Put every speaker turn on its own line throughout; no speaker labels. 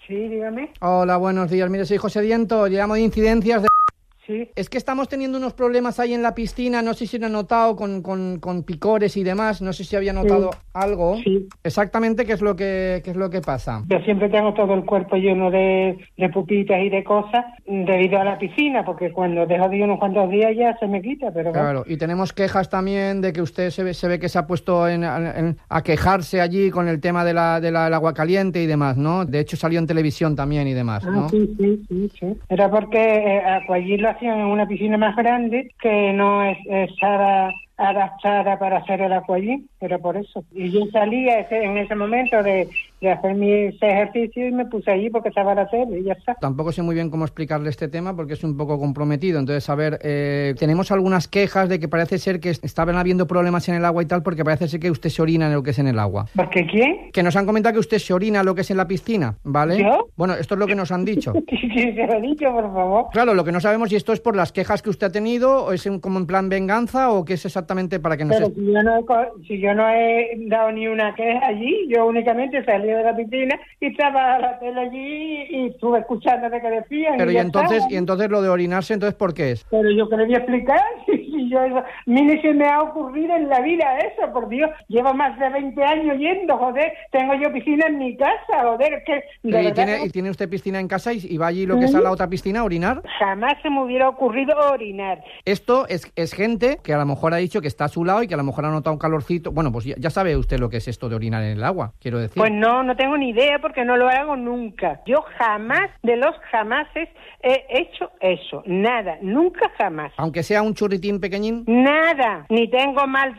Sí, dígame.
Hola, buenos días. Mire, soy José Diento, llamo de incidencias de...
Sí.
Es que estamos teniendo unos problemas ahí en la piscina, no sé si lo han notado con picores y demás, no sé si había notado algo.
Sí.
Exactamente qué es lo que pasa.
Yo siempre tengo todo el cuerpo lleno de pupitas y de cosas debido a la piscina, porque cuando dejo de ir unos cuantos días ya se me quita, pero...
Claro, y tenemos quejas también de que usted se ve que se ha puesto a quejarse allí con el tema del agua caliente y demás, ¿no? De hecho salió en televisión también y demás, ¿no?
Sí. Era porque allí lo hacían en una piscina más grande que no estaba adaptada para hacer el aquagym, pero por eso. Y yo salía en ese momento de hacer mis ejercicios y me puse allí porque estaba la tele y ya está.
Tampoco sé muy bien cómo explicarle este tema porque es un poco comprometido. Entonces, a ver, tenemos algunas quejas de que parece ser que estaban habiendo problemas en el agua y tal, porque parece ser que usted se orina en lo que es en el agua.
¿Por qué quién?
Que nos han comentado que usted se orina en lo que es en la piscina, ¿vale?
¿Yo?
Bueno, esto es lo que nos han dicho.
¿Quién se lo ha dicho, por favor?
Claro, lo que no sabemos si esto es por las quejas que usted ha tenido o es como en plan venganza o qué es exactamente para que nos...
Pero si yo no he dado ni una queja allí, yo únicamente salí de la piscina y estaba la tele allí y estuve escuchando lo que decían.
Pero y entonces lo de orinarse, entonces ¿por qué es?
Pero yo que le voy a explicar, si yo eso, ni se me ha ocurrido en la vida eso, por Dios, llevo más de 20 años yendo, joder, tengo yo piscina en mi casa, joder, es que...
¿Y tiene usted piscina en casa y va allí lo que es a la otra piscina a orinar?
Jamás se me hubiera ocurrido orinar.
Esto es gente que a lo mejor ha dicho que está a su lado y que a lo mejor ha notado un calorcito. Bueno, pues ya sabe usted lo que es esto de orinar en el agua, quiero decir.
Pues no tengo ni idea porque no lo hago nunca. Yo jamás, de los jamases, he hecho eso. Nada, nunca jamás.
Aunque sea un churritín pequeñín.
Nada, ni tengo mal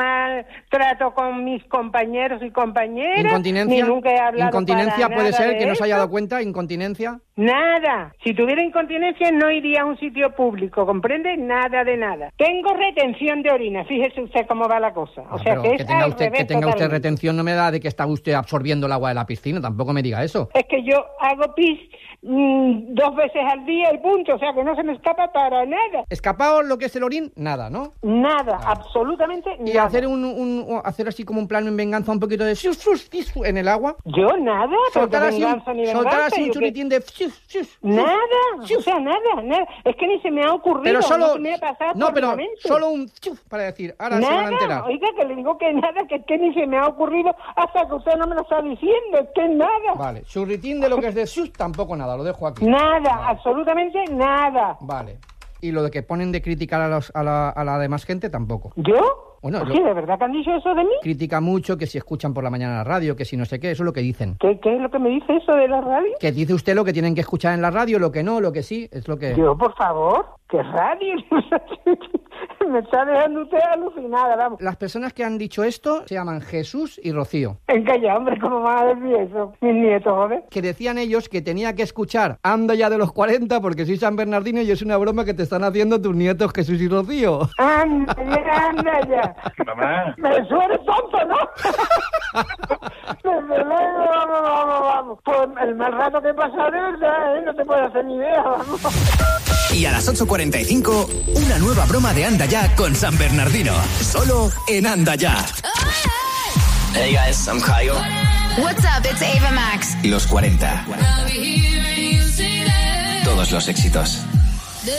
trato con mis compañeros y compañeras.
¿Incontinencia?
Ni nunca he hablado
¿Incontinencia
para
puede
nada
ser que no se haya
eso.
dado cuenta? ¿Incontinencia?
Nada. Si tuviera incontinencia no iría a un sitio público, ¿comprende? Nada de nada. Tengo retención de orina, fíjese usted cómo va la cosa. O sea, que
tenga usted retención no me da de que está usted absorbiendo el agua de la piscina, tampoco me diga eso.
Es que yo hago pis 2 veces al día y punto, o sea que no se me escapa para nada.
Escapado lo que es el orín, nada, ¿no?
Nada, absolutamente nada.
¿Y hacer hacer así como un plano en venganza un poquito de en el agua?
Yo nada,
soltar así un
yo
churitín de
nada, o sea, nada. Es que ni se me ha ocurrido,
pero solo,
no se me ha pasado
no,
por
pero
la mente.
solo un para decir, ahora se van a enterar.
Oiga, que le digo que nada, que ni se me ha ocurrido hasta que usted no me lo está diciendo, es que nada.
Vale, churritín de lo que es de tampoco nada, lo dejo aquí.
Nada,
vale.
Absolutamente nada.
Vale. Y lo de que ponen de criticar a la demás gente, tampoco.
¿Yo?
Bueno,
¿Sí, de verdad que han dicho eso de mí?
Critica mucho que si escuchan por la mañana la radio, que si no sé qué, eso es lo que dicen.
¿Qué es lo que me dice eso de la radio?
Que dice usted lo que tienen que escuchar en la radio, lo que no, lo que sí, es lo que...
Yo, por favor, ¿qué radio? Me está dejando usted alucinada, vamos.
Las personas que han dicho esto se llaman Jesús y Rocío.
En calla, hombre, ¿cómo van a decir eso? Mis nietos, joder.
Que decían ellos que tenía que escuchar Anda ya de los 40 porque soy San Bernardino y es una broma que te están haciendo tus nietos Jesús y Rocío.
Anda ya.
Mamá.
Me suena tonto, ¿no? Desde luego, vamos. Pues el mal rato que he pasado, no te puedo hacer ni idea, vamos.
Y a las 8:45, una nueva broma de Anda Ya con San Bernardino. Solo en Anda Ya.
Hey guys, I'm Kyle.
What's up, it's Ava Max.
Los 40. Todos los éxitos.